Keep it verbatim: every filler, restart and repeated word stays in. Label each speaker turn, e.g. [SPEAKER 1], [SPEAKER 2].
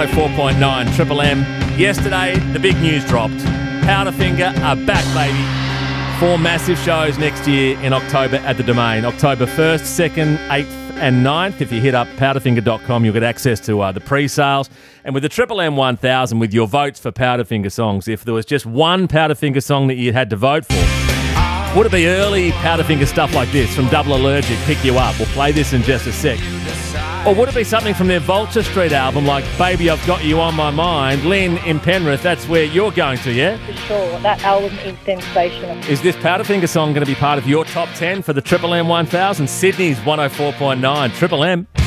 [SPEAKER 1] oh four point nine Triple M. Yesterday, the big news dropped. Powderfinger are back, baby. Four massive shows next year in October at the Domain. October first, second, eighth and ninth. If you hit up powderfinger dot com, you'll get access to uh, the pre-sales. And with the Triple M one thousand, with your votes for Powderfinger songs, if there was just one Powderfinger song that you had to vote for, would it be early Powderfinger stuff like this from Double Allergic, Pick You Up? We'll play this in just a sec. Or would it be something from their Vulture Street album like Baby I've Got You On My Mind? Lynn in Penrith, that's where you're going to, yeah?
[SPEAKER 2] For sure. That album is sensational.
[SPEAKER 1] Is this Powderfinger song going to be part of your top ten for the Triple M one thousand? Sydney's one oh four point nine Triple M.